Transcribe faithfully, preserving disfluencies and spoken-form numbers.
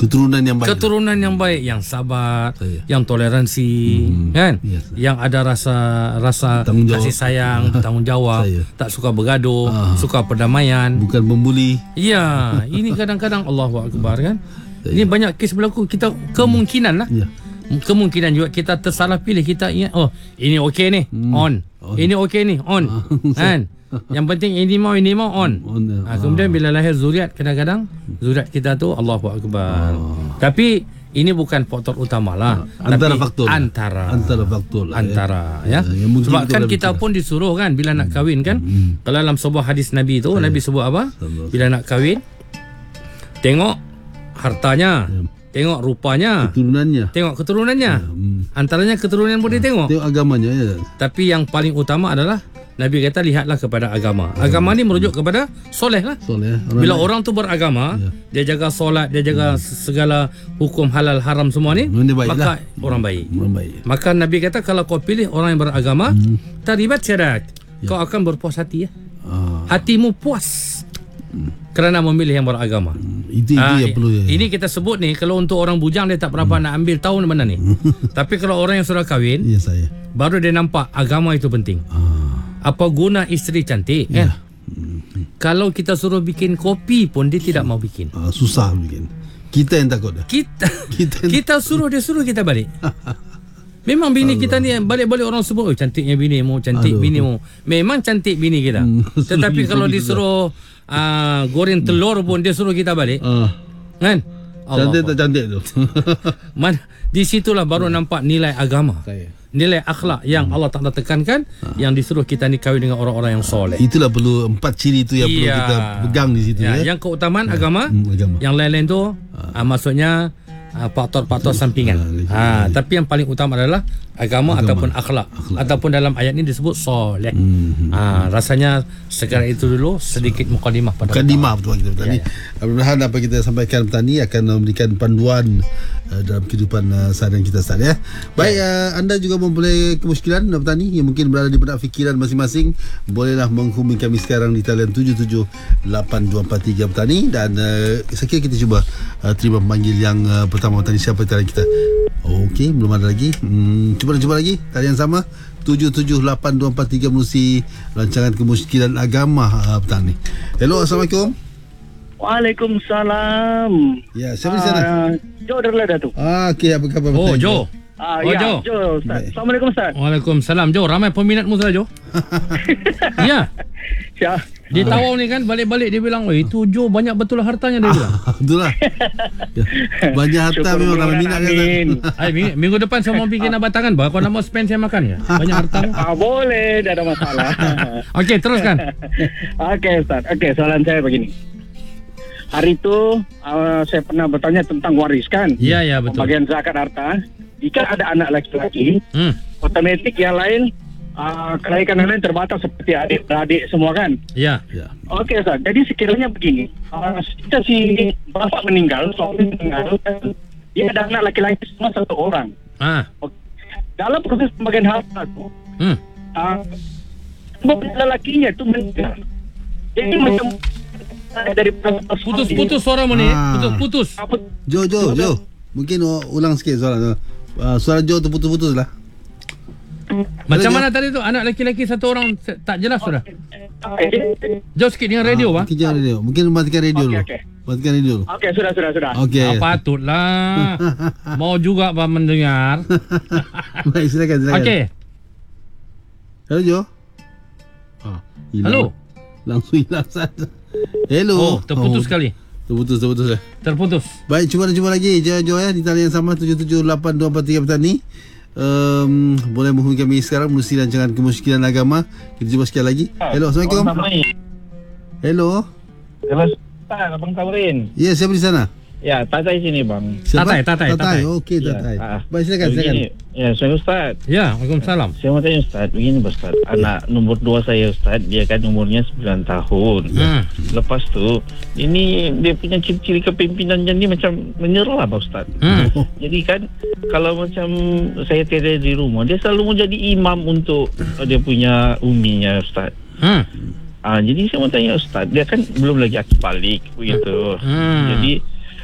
keturunan yang baik. Keturunan yang baik, yang sabar, Saya. yang toleransi, hmm. kan? Yes. Yang ada rasa rasa kasih sayang, tanggungjawab, tak suka bergaduh, ah. suka perdamaian, bukan membuli. Ya, ini kadang-kadang Allahu Akbar, kan? Saya. Ini banyak kes berlaku, kita kemungkinan lah. Ya. Kemungkinan juga kita tersalah pilih, kita ingat oh, ini okey ni, hmm. on. on. Ini okey ni, on. Ah. Kan? Yang penting ini mau ini mau on. on ha, kemudian bila lahir zuriat, kadang-kadang zuriat kita tu Allahu Akbar. Oh. Tapi ini bukan faktor utama lah. Antara faktor. Antara. Antara faktor. Antara ya. ya. Sebab kan kita bicara. pun disuruh kan bila nak kahwin kan. Hmm. Kalau dalam sebuah hadis Nabi tu, Nabi sebut apa? Bila nak kahwin, tengok hartanya. Ya. Tengok rupanya, keturunannya. Tengok keturunannya. Ya. Hmm. Antaranya keturunan boleh ya. tengok. Tengok agamanya ya. Tapi yang paling utama adalah Nabi kata lihatlah kepada agama. Agama ni merujuk kepada soleh lah. Soleh. Orang Bila lain. orang tu beragama, ya. dia jaga solat, dia jaga ya. segala hukum halal haram semua ni, maka lah. orang baik. Orang baik. Maka Nabi kata kalau kau pilih orang yang beragama, hmm. taribat syarat, ya. kau akan berpuas hati ya. Ah. Hatimu puas. Hmm. Kerana memilih yang beragama. Hmm. Itu, itu ah, yang perlu ya. Ini kita sebut ni kalau untuk orang bujang dia tak berapa hmm. nak ambil tahu mana ni. Tapi kalau orang yang sudah kahwin, ya, saya. baru dia nampak agama itu penting. Ah. Apa guna isteri cantik ya. kan? Hmm. Kalau kita suruh bikin kopi pun dia tidak mau bikin. Ah, susah bikin. Kita yang takut dah. Kita kita, kita suruh dia suruh kita balik. Memang bini Allah. kita ni balik-balik orang sebut, oh cantiknya bini mu, cantik Aduh. bini mu. Memang cantik bini kita. Hmm. Tetapi kalau disuruh uh, goreng telur pun dia suruh kita balik. Uh. Kan? Cantik tak cantik tu. Man, di situlah baru nampak nilai agama. Saya. Nilai akhlak yang hmm. Allah Ta'ala tekankan, ha. yang disuruh kita ni kahwin dengan orang-orang yang soleh. Itulah perlu empat ciri itu yang ya. perlu kita pegang di situ ya. ya. Yang keutamaan ya. agama, hmm, agama, yang lain-lain tu ha. uh, maksudnya uh, faktor-faktor sampingan. Ha, tapi yang paling utama adalah agama, agama. ataupun akhlak. akhlak. Ataupun dalam ayat ini disebut soleh. Hmm. Ha, rasanya segala itu dulu sedikit mukadimah pada mukadimah betul kita petani. Ya, ya. Mudah-mudahan apa kita sampaikan petani akan memberikan panduan uh, dalam kehidupan uh, seharian kita Ustaz ya. Baik, ya. Uh, anda juga mempunyai kemusykilan petani yang mungkin berada di benak fikiran masing-masing, bolehlah menghubungi kami sekarang di talian tujuh tujuh lapan dua empat tiga petani, dan uh, saya kira kita cuba uh, terima pemanggil yang uh, pertama petani. Siapa talian kita? Okey, belum ada lagi. Hmm, cuba cuba lagi. Talian sama tujuh tujuh lapan dua empat tiga menerusi rancangan kemusykilan agama uh, petani. Hello, Assalamualaikum. Waalaikumsalam. Ya, siapa di sana? Uh, Jo dari Lada tu. Ah, okey, apa khabar? Oh, Jo. Ah, oh, ya, Jo. Jo, Ustaz. Assalamualaikum, Ustaz. Waalaikumsalam, Jo. Ramai peminatmu saja, Jo. Ya. Ya. Di Tawau ni kan balik-balik dia bilang, "Oh, itu Jo banyak betul hartanya," dia bilang. Betul lah. Banyak harta memang ramai minat kan. Ai, minggu, minggu depan saya mau bikin abatangan, bah. Kau nak mau spend saya makan ya? Banyak harta. Ah, boleh, tak ada masalah. Okey, teruskan. Okey, Ustaz. Okey, soalan saya begini. Hari itu uh, saya pernah bertanya tentang waris kan? Ya, ya, betul. Bagian zakat harta. Jika ada anak laki-laki, hmm. otomatik yang lain uh, kelaikan yang lain terbatas seperti adik-adik semua kan? Ya. ya. Okey, Ustaz. Jadi sekiranya begini, uh, jika si bapak meninggal, suami meninggal, dia ada anak laki-laki semua satu orang. Ah. Okay. Dalam proses pembagian harta itu, hmm. uh, lelakinya itu meninggal. Jadi macam dari putus-putus suara mu ni, ah. putus-putus. Jo, Jo, Jo. Mungkin ulang sikit suara. Uh, suara Jo tu putus-putus lah. Macam mana tadi tu? Anak lelaki-lelaki satu orang tak jelas sudah. Jauh sikit dengan radio, ah, bang. Jangan radio. Mungkin matikan radio dulu. Okay, okay. Matikan radio dulu. Okey, sudah, sudah, sudah. Okey. Ah, patutlah. Mau juga bang mendengar. Baik, silakan, silakan. Okey. Hello, Jo. Ah, Halo. Langsung hilang saja. Hello. Oh, terputus oh. sekali. Terputus, terputus ya. Terputus. Baik, cuba cuba lagi Jo, Jo ya, di talian yang sama tujuh tujuh lapan dua empat tiga petani. Um, boleh menghubungi kami sekarang menerusi rancangan kemusykilan agama. Kita cuba sekali lagi. Hello, Assalamualaikum. Hello. Hello, Ustaz, Abang Tamrin. Ya, siapa di sana? Ya, Tatai sini, bang. Tatai, Tatai, Tatai. Okey, Tatai. Ya. Baik, silakan, silakan. Ya, saya Ustaz. Ya, Waalaikumsalam. Saya mau tanya Ustaz, begini Ustaz. Anak ya. nombor dua saya Ustaz, dia kan umurnya sembilan tahun. Hmm. Lepas tu, ini dia punya ciri-ciri kepimpinan ni macam menyerah, Pak Ustaz. Hmm. Jadi kan, kalau macam saya tiada di rumah, dia selalu mau jadi imam untuk dia punya uminya Ustaz. Hmm. Ah, jadi saya mau tanya Ustaz, dia kan belum lagi akil balik begitu. Hmm. Jadi